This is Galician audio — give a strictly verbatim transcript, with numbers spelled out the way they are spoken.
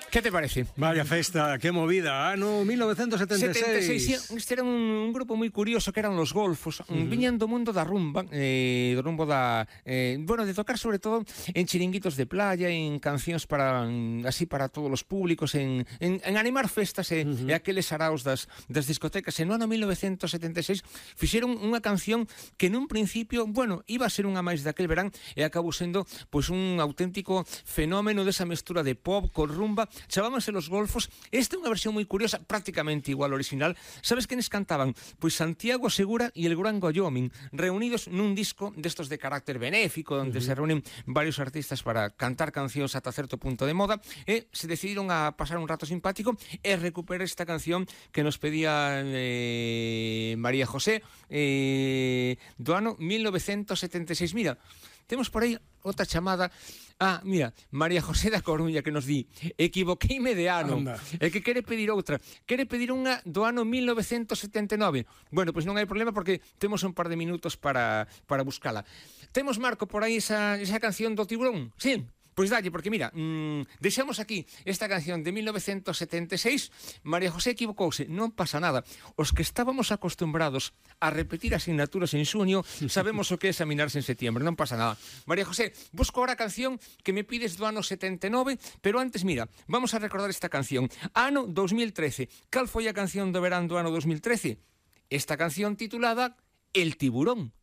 Que te parece? Vaya festa, que movida, ano mil novecentos setenta e seis. setenta e seis, sí, este era un, un grupo moi curioso que eran los Golfos, uh -huh. viñan do mundo da rumba, eh, do rumbo da, eh, bueno, de tocar sobre todo en chiringuitos de playa, en cancións para, así para todos os públicos, en, en, en animar festas e, uh -huh. e aqueles saraos das, das discotecas. E no ano mil novecentos setenta e seis fixeron unha canción que nun principio, bueno, iba a ser unha máis daquel verán e acabou sendo, pois, un auténtico fenómeno desa mestura de pop con rumba. Chamábanse Los Golfos. Esta é unha versión moi curiosa, prácticamente igual ao original. Sabes quenes cantaban? Pois Santiago Segura e el Gran Wyoming, reunidos nun disco destos de carácter benéfico, onde uh -huh. se reúnen varios artistas para cantar cancións ata certo punto de moda, e se decidiron a pasar un rato simpático e recuperar esta canción que nos pedía eh, María José eh, do ano mil novecentos setenta e seis. Mira, temos por aí outra chamada. Ah, mira, María José da Coruña que nos di: equivoqueime de ano. Anda. E que quere pedir outra. Quere pedir unha do ano mil novecentos setenta e nove. Bueno, pois non hai problema porque temos un par de minutos para, para buscala. Temos, Marco, por aí esa, esa canción do Tiburón? Sí. Pois dalle, porque mira, mmm, deixamos aquí esta canción de mil novecentos setenta e seis. María José equivocouse, non pasa nada. Os que estábamos acostumbrados a repetir asignaturas en xuño sabemos o que é examinarse en setiembre, non pasa nada. María José, busco ahora a canción que me pides do ano setenta e nove, pero antes, mira, vamos a recordar esta canción. Ano dos mil trece. Cal foi a canción do verán do ano dos mil trece? Esta canción titulada El Tiburón.